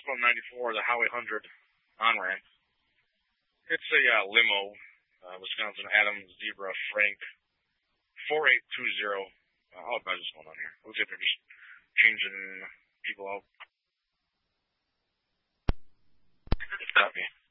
southbound 94, the Highway 100 on-ramp. It's a limo, Wisconsin Adams Zebra Frank 4820. I'll advise what's going on here. Looks like they're just changing people out. Copy.